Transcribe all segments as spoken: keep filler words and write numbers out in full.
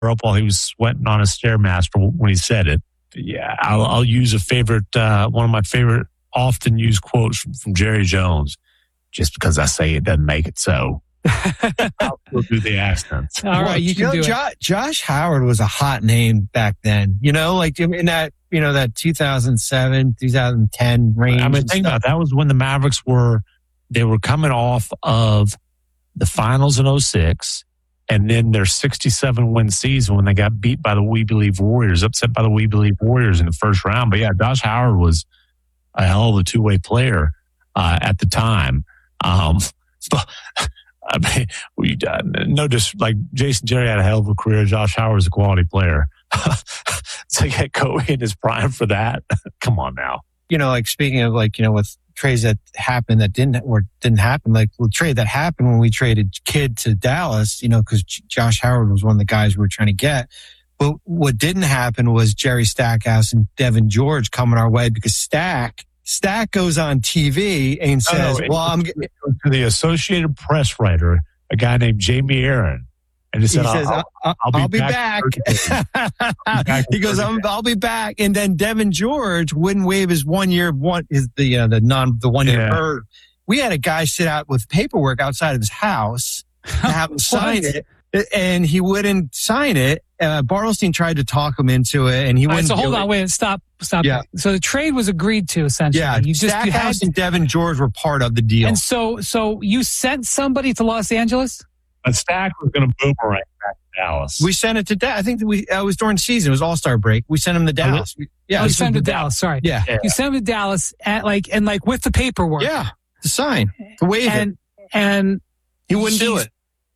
up while he was sweating on a Stairmaster when he said it. Yeah, I'll, I'll use a favorite, uh, one of my favorite, often used quotes from, from Jerry Jones. Just because I say it doesn't make it so. I'll still do the accents. All right, well, you can you know, do jo- it. Josh Howard was a hot name back then. You know, like in that, you know, that two thousand seven, two thousand ten range. I mean, think about it. That was when the Mavericks were, they were coming off of the finals in oh six and then their sixty-seven win season when they got beat by the We Believe Warriors, upset by the We Believe Warriors in the first round. But yeah, Josh Howard was a hell of a two-way player uh, at the time. Um, but, I mean, we, uh, no, just like Jason Terry had a hell of a career. Josh Howard was a quality player. To get Kobe in his prime for that, come on now. You know, like speaking of like, you know, with trades that happened that didn't or didn't happen, like the trade that happened when we traded Kidd to Dallas, you know, because J- Josh Howard was one of the guys we were trying to get. But what didn't happen was Jerry Stackhouse and Devin George coming our way because Stack. Stack goes on T V and says, no, no, well, I'm to the Associated Press writer, a guy named Jamie Aaron. And he, said, he says, I'll, I'll, I'll, I'll be, be back. back. He goes, I'm, I'll be back. And then Devin George wouldn't waive his one year, one is the, uh, the non, the one year. Yeah. We had a guy sit out with paperwork outside of his house to have him sign it. And he wouldn't sign it. Uh, Bartelstein tried to talk him into it, and he All wouldn't. right, so hold do on, it. wait, stop, stop. Yeah. So the trade was agreed to essentially. Yeah, you just you had, Stackhouse and Devin George were part of the deal. and so so you sent somebody to Los Angeles. And Stack was going to boomerang back to Dallas. We sent it to Dallas. I think that we uh, it was during season. It was All Star break. We sent him to Dallas. Oh, yeah, you sent him to Dallas. Sorry. Yeah. yeah. You sent him to Dallas at like and like with the paperwork. Yeah, to sign, to waive and, it. And he wouldn't do it.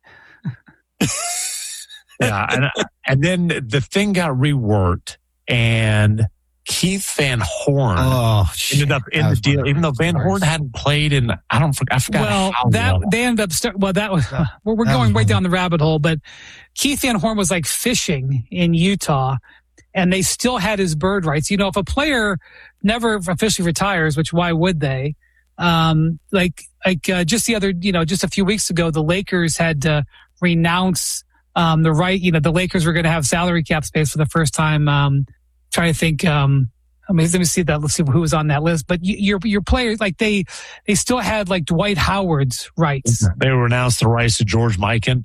Yeah, and, and then the thing got reworked, and Keith Van Horn oh, ended up in the deal, even though Van Horn hadn't played in, I don't, I forgot well, how that long. they ended up, start, well, that was, That- we're, we're that going was way long. down the rabbit hole, but Keith Van Horn was like fishing in Utah, and they still had his bird rights. You know, if a player never officially retires, which why would they? Um, like, like, uh, just the other, you know, just a few weeks ago, the Lakers had to renounce, um, the right, you know, the Lakers were going to have salary cap space for the first time. Um, trying to think, um, I mean, let me see that. Let's see who was on that list. But you, your your players, like they, they still had like Dwight Howard's rights. They renounced the rights to George Mikan.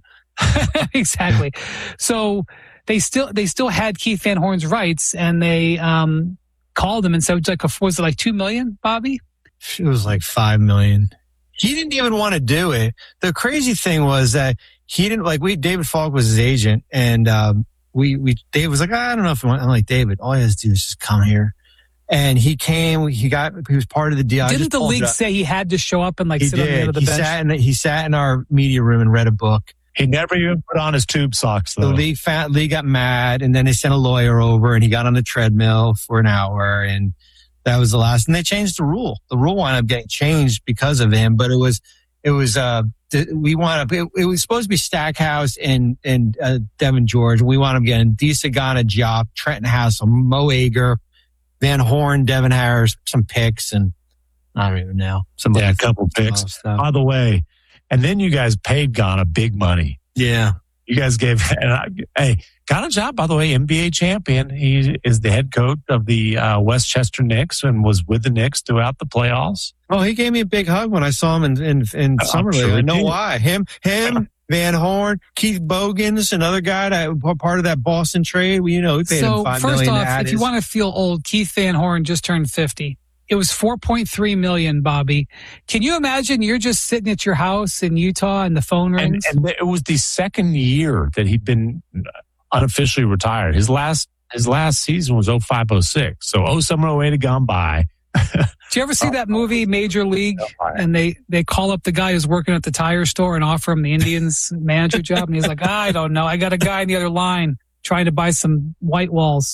Exactly. So they still they still had Keith Van Horn's rights, and they um called him and said, like, was it like two million, Bobby? It was like five million. He didn't even want to do it. The crazy thing was that he didn't like. We David Falk was his agent, and um, we we David was like, I don't know if you want. I'm like, David, all he has to do is just come here. And he came. He got. He was part of the deal. I Didn't just the pulled it league up. say he had to show up and like He sit on the end did. of the He bench? sat in. The, he sat in our media room and read a book. He never even put on his tube socks, The though. league, found, league got mad, and then they sent a lawyer over, and he got on the treadmill for an hour, and that was the last. And they changed the rule. The rule wound up getting changed because of him, but it was, it was, uh, we wound up. It, it was supposed to be Stackhouse and and uh, Devin George. We wound up getting D. Sagana, Diop, Trenton Hassel, Mo Ager, Van Horn, Devin Harris, some picks, and I don't even know. Somebody Yeah, a couple picks. By the way, and then you guys paid Ghana big money. Yeah. You guys gave, and I, hey, got a job, by the way, N B A champion. He is the head coach of the uh, Westchester Knicks and was with the Knicks throughout the playoffs. Oh, he gave me a big hug when I saw him in in, in I'm Summer League. sure I he know did. why. Him, him, Van Horn, Keith Bogans, another guy that part of that Boston trade. Well, you know, he paid him So five first million. off, to add if you his- want to feel old, Keith Van Horn just turned fifty. It was four point three million, Bobby. Can you imagine you're just sitting at your house in Utah and the phone And, rings? and it was the second year that he'd been unofficially retired. His last his last season was oh five oh six. So oh seven oh eight had gone by. Do you ever see that movie Major League? And they, they call up the guy who's working at the tire store and offer him the Indians manager job. And he's like, I don't know. I got a guy on the other line trying to buy some white walls.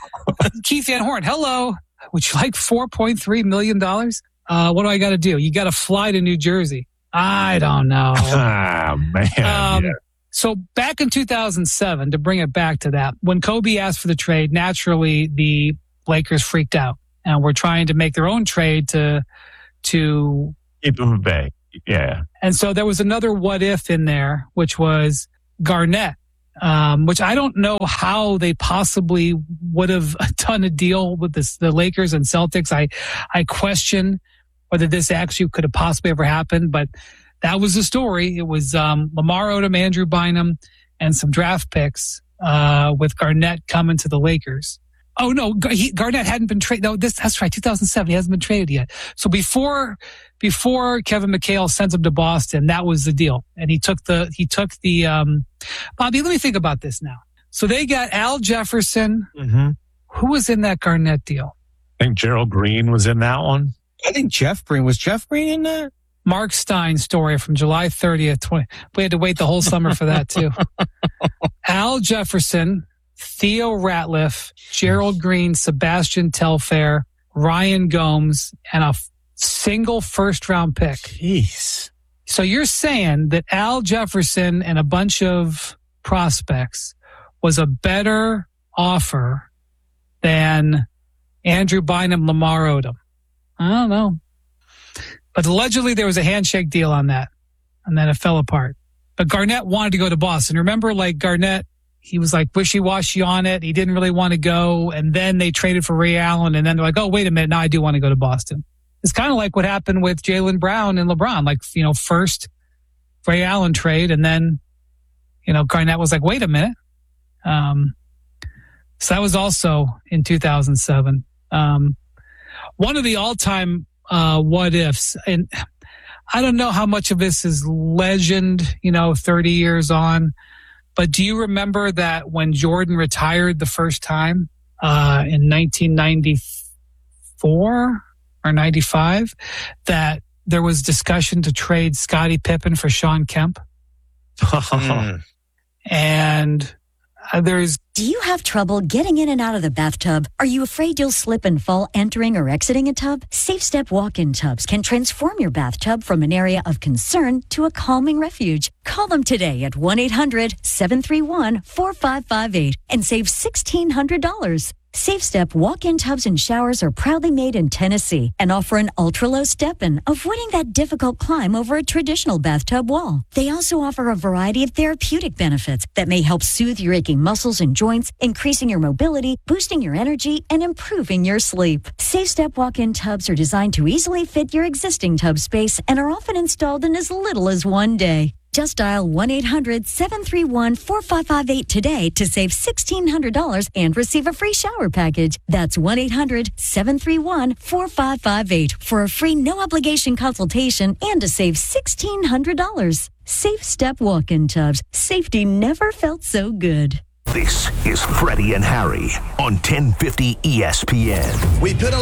Keith Van Horn, hello. Would you like four point three million dollars? Uh, what do I got to do? You got to fly to New Jersey. I don't know. Ah, man. Um, yeah. So back in two thousand seven, to bring it back to that, when Kobe asked for the trade, naturally the Lakers freaked out and were trying to make their own trade to, to, Keep him at bay. Yeah. and so there was another what if in there, which was Garnett. um, which I don't know how they possibly would have done a deal with this, the Lakers and Celtics. I, I question whether this actually could have possibly ever happened, but that was the story. It was um, Lamar Odom, Andrew Bynum, and some draft picks uh, with Garnett coming to the Lakers. Oh, no, he, Garnett hadn't been traded. No, this, that's right, two thousand seven. He hasn't been traded yet. So before before Kevin McHale sends him to Boston, that was the deal. And he took the, he took the, um, Bobby, let me think about this now. So they got Al Jefferson. Mm-hmm. Who was in that Garnett deal? I think Gerald Green was in that one. I think Jeff Green. Was Jeff Green in that? Mark Stein story from July thirtieth. twenty We had to wait the whole summer for that, too. Al Jefferson, Theo Ratliff, Gerald Green, Sebastian Telfair, Ryan Gomes, and a f- single first-round pick. Jeez. So you're saying that Al Jefferson and a bunch of prospects was a better offer than Andrew Bynum, Lamar Odom? I don't know. But allegedly there was a handshake deal on that, and then it fell apart. But Garnett wanted to go to Boston. Remember, like Garnett, he was like wishy-washy on it. He didn't really want to go. And then they traded for Ray Allen. And then they're like, oh, wait a minute. Now I do want to go to Boston. It's kind of like what happened with Jaylen Brown and LeBron. Like, you know, first Ray Allen trade. And then, you know, Garnett was like, wait a minute. Um, so that was also in two thousand seven. Um, one of the all-time uh, what ifs. And I don't know how much of this is legend, you know, thirty years on. But do you remember that when Jordan retired the first time uh, in nineteen ninety-four or ninety-five, that there was discussion to trade Scottie Pippen for Shawn Kemp? Mm. And uh, there's... Do you have trouble getting in and out of the bathtub? Are you afraid you'll slip and fall entering or exiting a tub? Safe Step walk-in tubs can transform your bathtub from an area of concern to a calming refuge. Call them today at one eight hundred seven three one four five five eight and save sixteen hundred dollars. Safe Step walk-in tubs and showers are proudly made in Tennessee and offer an ultra-low step-in, avoiding that difficult climb over a traditional bathtub wall. They also offer a variety of therapeutic benefits that may help soothe your aching muscles and joints, increasing your mobility, boosting your energy, and improving your sleep. Safe Step walk-in tubs are designed to easily fit your existing tub space and are often installed in as little as one day. Just dial one eight hundred seven three one four five five eight today to save sixteen hundred dollars and receive a free shower package. That's one eight hundred seven three one four five five eight for a free no-obligation consultation and to save sixteen hundred dollars. Safe Step walk-in tubs. Safety never felt so good. This is Freddie and Harry on ten fifty E S P N. We put a